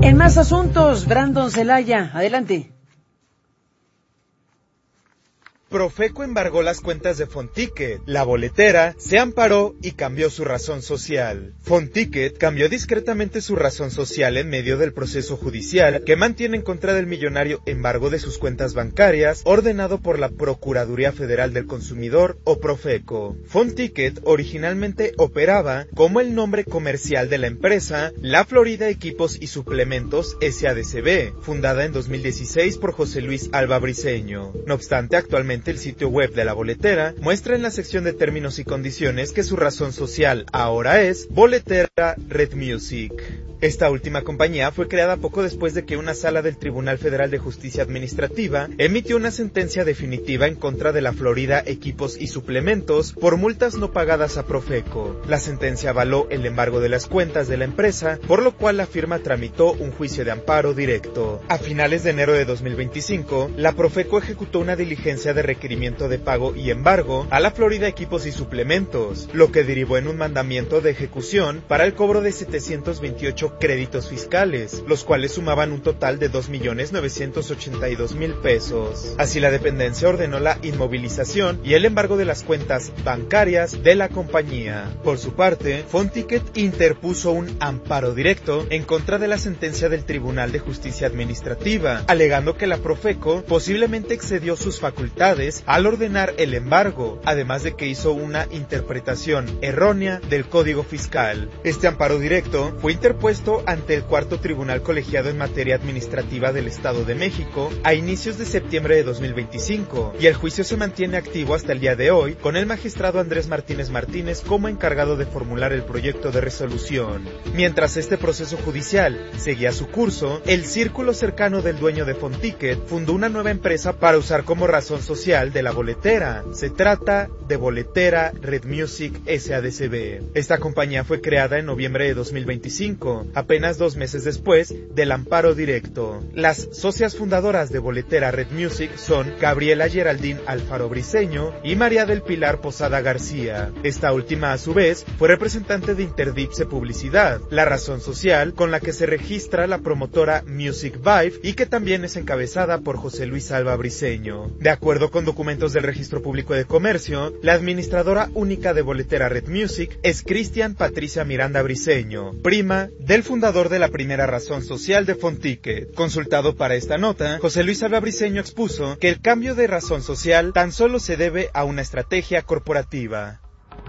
En más asuntos, Brandon Celaya, adelante. Profeco embargó las cuentas de Fonticket. La boletera se amparó y cambió su razón social. Fonticket cambió discretamente su razón social en medio del proceso judicial que mantiene en contra del millonario embargo de sus cuentas bancarias ordenado por la Procuraduría Federal del Consumidor o Profeco. Fonticket originalmente operaba como el nombre comercial de la empresa La Florida Equipos y Suplementos SADCB, fundada en 2016 por José Luis Alba Briceño. No obstante, actualmente el sitio web de la boletera muestra en la sección de términos y condiciones que su razón social ahora es Boletera Red Music. Esta última compañía fue creada poco después de que una sala del Tribunal Federal de Justicia Administrativa emitió una sentencia definitiva en contra de la Florida Equipos y Suplementos por multas no pagadas a Profeco. La sentencia avaló el embargo de las cuentas de la empresa, por lo cual la firma tramitó un juicio de amparo directo. A finales de enero de 2025, la Profeco ejecutó una diligencia de requerimiento de pago y embargo a la Florida Equipos y Suplementos, lo que derivó en un mandamiento de ejecución para el cobro de 728 créditos fiscales, los cuales sumaban un total de 2.982.000 pesos. Así la dependencia ordenó la inmovilización y el embargo de las cuentas bancarias de la compañía. Por su parte, Fonticket interpuso un amparo directo en contra de la sentencia del Tribunal de Justicia Administrativa, alegando que la Profeco posiblemente excedió sus facultades al ordenar el embargo, además de que hizo una interpretación errónea del Código Fiscal. Este amparo directo fue interpuesto ante el Cuarto Tribunal Colegiado en Materia Administrativa del Estado de México a inicios de septiembre de 2025, y el juicio se mantiene activo hasta el día de hoy, con el magistrado Andrés Martínez Martínez como encargado de formular el proyecto de resolución. Mientras este proceso judicial seguía su curso, el círculo cercano del dueño de Fonticket fundó una nueva empresa para usar como razón social de la boletera. Se trata de Boletera Red Music SADCB. Esta compañía fue creada en noviembre de 2025, apenas 2 meses después del amparo directo. Las socias fundadoras de Boletera Red Music son Gabriela Geraldine Alfaro Briceño y María del Pilar Posada García. Esta última, a su vez, fue representante de Interdipse Publicidad, la razón social con la que se registra la promotora Music Vibe y que también es encabezada por José Luis Alba Briceño. De acuerdo con documentos del Registro Público de Comercio, la administradora única de Boletera Red Music es Cristian Patricia Miranda Briceño, prima del fundador de la primera razón social de Fonticket. Consultado para esta nota, José Luis Alba Briceño expuso que el cambio de razón social tan solo se debe a una estrategia corporativa.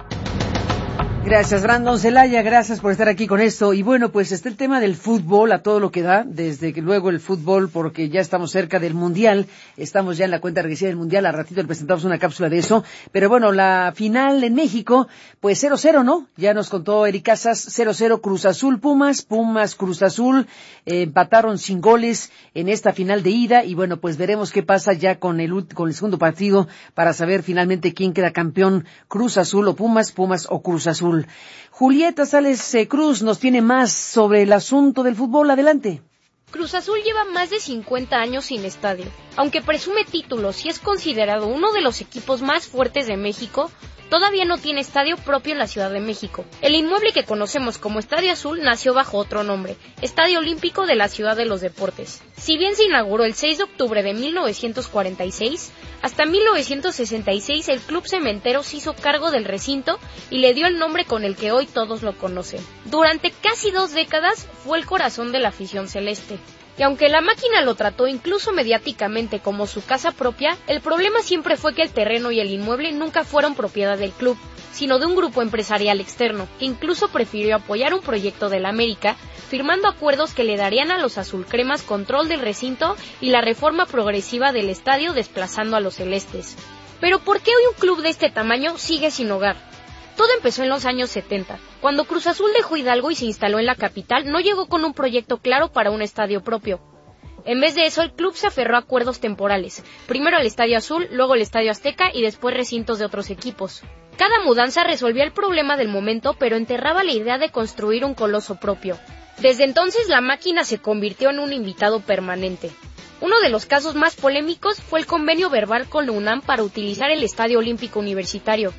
Gracias, Brandon Celaya, gracias por estar aquí con esto. Y bueno, pues está el tema del fútbol a todo lo que da, desde que luego el fútbol, porque ya estamos cerca del Mundial, estamos ya en la cuenta regresiva del Mundial, al ratito le presentamos una cápsula de eso, pero bueno, la final en México, pues 0-0, ¿no? Ya nos contó Eric Casas, 0-0 Cruz Azul Pumas, Pumas Cruz Azul, empataron sin goles en esta final de ida, y bueno, pues veremos qué pasa ya con el segundo partido, para saber finalmente quién queda campeón, Cruz Azul o Pumas, Pumas o Cruz Azul. Julieta Sales Cruz nos tiene más sobre el asunto del fútbol. Adelante. Cruz Azul lleva más de 50 años sin estadio. Aunque presume títulos y es considerado uno de los equipos más fuertes de México, todavía no tiene estadio propio en la Ciudad de México. El inmueble que conocemos como Estadio Azul nació bajo otro nombre, Estadio Olímpico de la Ciudad de los Deportes. Si bien se inauguró el 6 de octubre de 1946, hasta 1966 el Club Cementero se hizo cargo del recinto y le dio el nombre con el que hoy todos lo conocen. Durante casi 2 décadas fue el corazón de la afición celeste. Y aunque la máquina lo trató incluso mediáticamente como su casa propia, el problema siempre fue que el terreno y el inmueble nunca fueron propiedad del club, sino de un grupo empresarial externo, que incluso prefirió apoyar un proyecto del América, firmando acuerdos que le darían a los azulcremas control del recinto y la reforma progresiva del estadio desplazando a los celestes. Pero ¿por qué hoy un club de este tamaño sigue sin hogar? Todo empezó en los años 70. Cuando Cruz Azul dejó Hidalgo y se instaló en la capital, no llegó con un proyecto claro para un estadio propio. En vez de eso, el club se aferró a acuerdos temporales. Primero el Estadio Azul, luego el Estadio Azteca y después recintos de otros equipos. Cada mudanza resolvía el problema del momento, pero enterraba la idea de construir un coloso propio. Desde entonces, la máquina se convirtió en un invitado permanente. Uno de los casos más polémicos fue el convenio verbal con la UNAM para utilizar el Estadio Olímpico Universitario.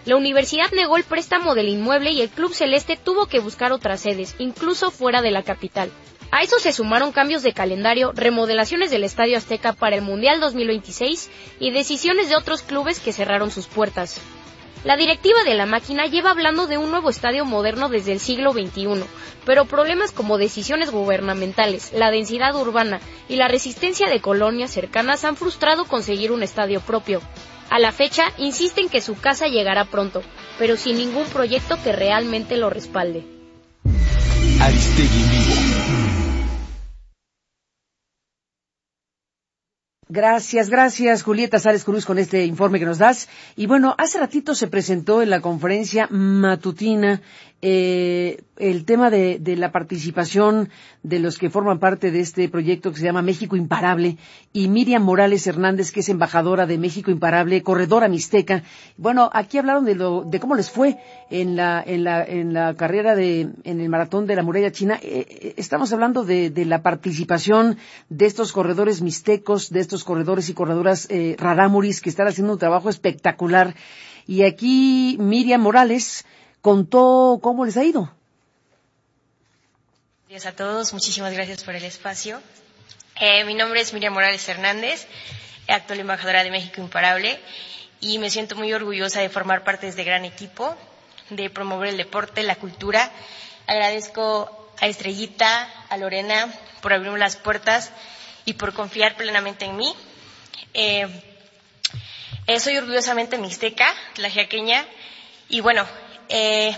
La universidad negó el préstamo del inmueble y el club celeste tuvo que buscar otras sedes, incluso fuera de la capital. A eso se sumaron cambios de calendario, remodelaciones del Estadio Azteca para el Mundial 2026 y decisiones de otros clubes que cerraron sus puertas. La directiva de la máquina lleva hablando de un nuevo estadio moderno desde el siglo XXI, pero problemas como decisiones gubernamentales, la densidad urbana y la resistencia de colonias cercanas han frustrado conseguir un estadio propio. A la fecha, insisten que su casa llegará pronto, pero sin ningún proyecto que realmente lo respalde. Aristegui en vivo. Gracias, Julieta Sales Cruz, con este informe que nos das. Y bueno, hace ratito se presentó en la conferencia matutina el tema de la participación de los que forman parte de este proyecto que se llama México Imparable, y Miriam Morales Hernández, que es embajadora de México Imparable, corredora mixteca. Bueno, aquí hablaron de cómo les fue en la carrera en el maratón de la Muralla China. Estamos hablando de la participación de estos corredores mixtecos, de estos corredores y corredoras rarámuris, que están haciendo un trabajo espectacular. Y aquí Miriam Morales contó cómo les ha ido. Gracias a todos, muchísimas gracias por el espacio. Mi nombre es Miriam Morales Hernández, actual embajadora de México Imparable, y me siento muy orgullosa de formar parte de este gran equipo, de promover el deporte, la cultura. Agradezco a Estrellita, a Lorena, por abrirme las puertas y por confiar plenamente en mí. Soy orgullosamente mixteca, tlaxiaqueña, y bueno,